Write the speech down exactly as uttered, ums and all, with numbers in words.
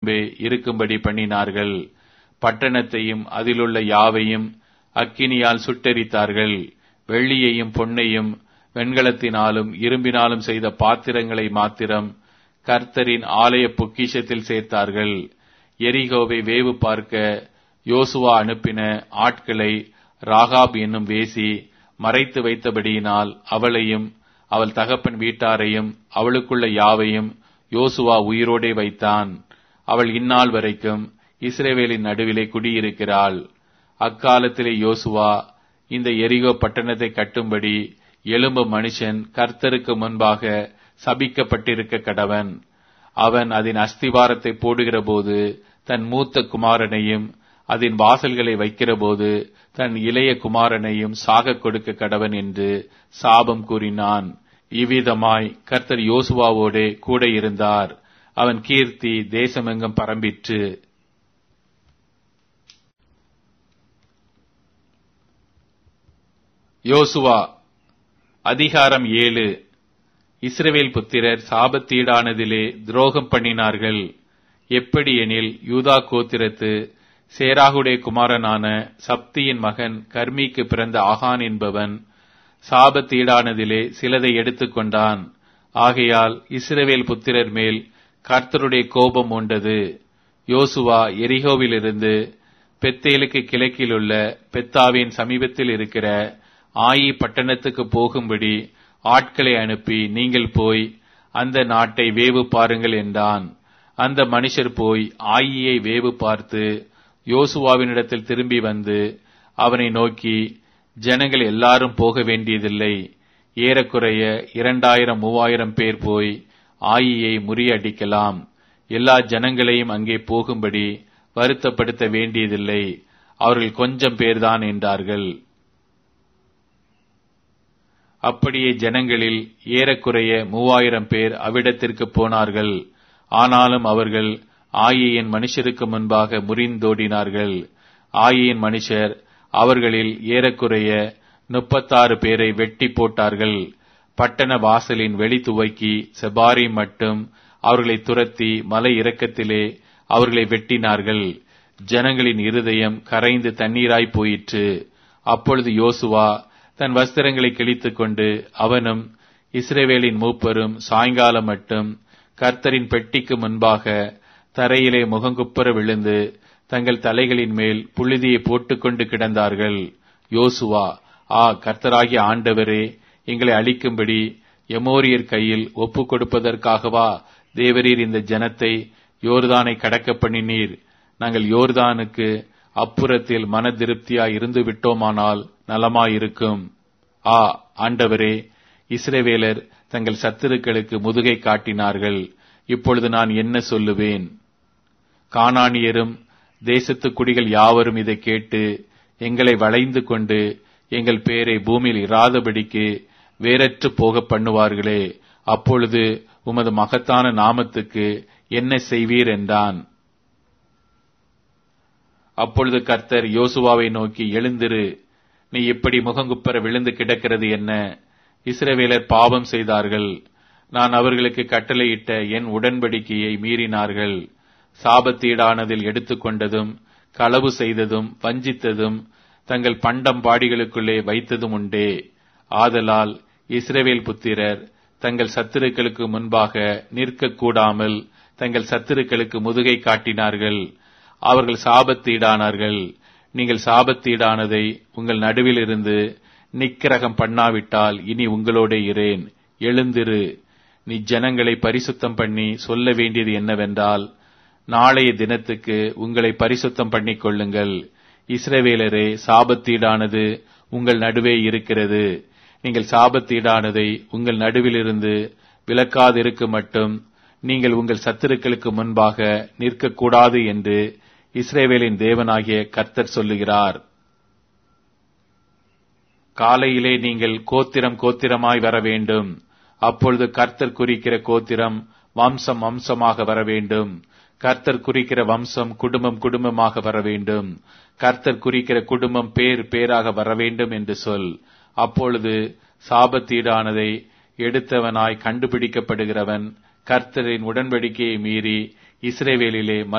முன்பே இருக்கும்படி பண்ணினார்கள். பட்டணத்தையும் அதிலுள்ள யாவையும் அக்கினியால் சுட்டெரித்தார்கள். வெள்ளியையும் பொன்னையும் வெண்கலத்தினாலும் இரும்பினாலும் செய்த பாத்திரங்களை மாத்திரம் கர்த்தரின் ஆலய பொக்கிஷத்தில் சேர்த்தார்கள். எரிகோவை வேவு பார்க்க யோசுவா அனுப்பின ஆட்களை ராகாப் என்னும் வேசி மறைத்து வைத்தபடியினால் அவளையும் அவள் தகப்பன் வீட்டாரையும் அவளுக்குள்ள யாவையும் யோசுவா உயிரோடே வைத்தான். அவள் இந்நாள் வரைக்கும் இஸ்ரவேலின் நடுவிலே குடியிருக்கிறாள். அக்காலத்திலே யோசுவா இந்த எரிகோ பட்டணத்தை கட்டும்படி எழும்பும் மனுஷன் கர்த்தருக்கு முன்பாக சபிக்கப்பட்டிருக்க கடவன். அவன் அதன் அஸ்திவாரத்தை போடுகிற போது தன் மூத்த குமாரனையும் அதன் வாசல்களை வைக்கிற போது தன் இளைய குமாரனையும் சாக கொடுக்க கடவன் என்று சாபம் கூறினான். இவ்விதமாய் கர்த்தர் யோசுவாவோடே கூட இருந்தார். அவன் கீர்த்தி தேசமெங்கும் பரம்பிற்று. யோசுவா அதிகாரம் ஏழு. இஸ்ரவேல் புத்திரர் சாபத்தீடானதிலே துரோகம் பண்ணினார்கள். எப்படி எனில், யூதா கோத்திரத்து சேராகுடைய குமாரனான சப்தியின் மகன் கர்மிக்கு பிறந்த ஆகான் என்பவன் சாபத்தீடானதிலே சிலதை எடுத்துக்கொண்டான். ஆகையால் இஸ்ரவேல் புத்திரர் மேல் கர்த்தருடைய கோபம் உண்டது. யோசுவா எரிகோவிலிருந்து பெத்தேலுக்கு கிழக்கிலுள்ள பெத்தாவின் சமீபத்தில் இருக்கிற ஆயி பட்டணத்துக்கு போகும்படி ஆட்களை அனுப்பி, நீங்கள் போய் அந்த நாட்டை வேவு பாருங்கள் என்றான். அந்த மனுஷர் போய் ஆயியை வேவு பார்த்து யோசுவாவினிடத்தில் திரும்பி வந்து அவனை நோக்கி, ஜனங்கள் எல்லாரும் போக வேண்டியதில்லை, ஏறக்குறைய இரண்டாயிரம் மூவாயிரம் பேர் போய் ஆயியை முறியடிக்கலாம், எல்லா ஜனங்களையும் அங்கே போகும்படி வருத்தப்படுத்த வேண்டியதில்லை, அவர்கள் கொஞ்சம் பேர்தான் என்றார்கள். அப்படியே ஜனங்களில் ஏறக்குறைய மூவாயிரம் பேர் அவ்விடத்திற்கு போனார்கள். ஆனாலும் அவர்கள் ஆயியின் மனுஷருக்கு முன்பாக முறிந்தோடினார்கள். ஆயியின் மனுஷர் அவர்களில் ஏறக்குறைய முப்பத்தாறு பேரை வெட்டி போட்டார்கள். பட்டண வாசலின் வெளி துவக்கி செபாரி மட்டும் அவர்களை துரத்தி மலை இறக்கத்திலே அவர்களை வெட்டினார்கள். ஜனங்களின் இருதயம் கரைந்து தண்ணீராய் போயிற்று. அப்பொழுது யோசுவா தன் வஸ்திரங்களை கிழித்துக் கொண்டு அவனும் இஸ்ரவேலின் மூப்பரும் சாயங்காலம் மட்டும் கர்த்தரின் பெட்டிக்கு முன்பாக தரையிலே முகங்குப்புற விழுந்து தங்கள் தலைகளின் மேல் புழுதியை போட்டுக்கொண்டு கிடந்தார்கள். யோசுவா, ஆ கர்த்தராகிய ஆண்டவரே, எங்களை அழிக்கும்படி எமோரியர் கையில் ஒப்புக் கொடுப்பதற்காகவா தேவரீர் இந்த ஜனத்தை யோர்தானை கடக்க பண்ணினீர்? நாங்கள் யோர்தானுக்கு அப்புறத்தில் மன திருப்தியாய் இருந்து விட்டோமானால் நலமாயிருக்கும். ஆ ஆண்டவரே, இஸ்ரவேலர் தங்கள் சத்துருக்களுக்கு முதுகை காட்டினார்கள். இப்பொழுது நான் என்ன சொல்லுவேன்? கானானியரும் தேசத்து குடிகள் யாவரும் இதை கேட்டு எங்களை வளைந்து கொண்டு எங்கள் பேரை பூமியில் இராதபடிக்கு வேறற்று போக பண்ணுவார்களே, அப்பொழுது உமது மகத்தான நாமத்துக்கு என்ன செய்வீர் என்றான். அப்பொழுது கர்த்தர் யோசுவாவை நோக்கி, எழுந்திரு, நீ இப்படி முகங்குப்பர விழுந்து கிடக்கிறது என்ன? இஸ்ரவேலர் பாவம் செய்தார்கள். நான் அவர்களுக்கு கட்டளையிட்ட என் உடன்படிக்கையை மீறினார்கள். சாபத்தீடானதில் எடுத்துக்கொண்டதும் களவு செய்ததும் வஞ்சித்ததும் தங்கள் பண்டம் பாடிகளுக்குள்ளே வைத்ததும் உண்டே. ஆதலால் இஸ்ரவேல் புத்திரர் தங்கள் சத்துருக்களுக்கு முன்பாக நிற்கக்கூடாமல் தங்கள் சத்துருக்களுக்கு முதுகை காட்டினார்கள். அவர்கள் சாபத்தீடானார்கள். நீங்கள் சாபத்தீடானதை உங்கள் நடுவில் இருந்து நிக்கிரகம் பண்ணாவிட்டால் இனி உங்களோட இரேன். எழுந்திரு, நீ ஜனங்களை பரிசுத்தம் பண்ணி சொல்ல வேண்டியது என்னவென்றால், நாளைய தினத்துக்கு உங்களை பரிசுத்தம் பண்ணிக் கொள்ளுங்கள். இஸ்ரவேலரே, சாபத்தீடானது உங்கள் நடுவே இருக்கிறது. நீங்கள் சாபத்தீடானதை உங்கள் நடுவிலிருந்து விலக்காதிருக்கு மட்டும் நீங்கள் உங்கள் சத்துருக்களுக்கு முன்பாக நிற்கக்கூடாது என்று இஸ்ரவேலின் தேவனாகிய கர்த்தர் சொல்லுகிறார். காலையிலே நீங்கள் கோத்திரம் கோத்திரமாய் வர வேண்டும். அப்பொழுது கர்த்தர் குறிக்கிற கோத்திரம் வம்சம் வம்சமாக வர வேண்டும். கர்த்தர் குறிக்கிற வம்சம் குடும்பம் குடும்பமாக வர வேண்டும். கர்த்தர் குறிக்கிற குடும்பம் பேர் பேராக வர வேண்டும் என்று சொல். அப்பொழுது சாபத்தீடானதை எடுத்தவனாய் கண்டுபிடிக்கப்படுகிறவன் கர்த்தரின் உடன்படிக்கையை மீறி இஸ்ரவேலிலே